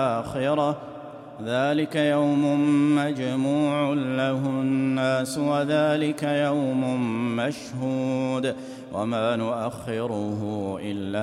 الآخرة ذلك يوم مجموع له الناس وذلك يوم مشهود وما نؤخره إلا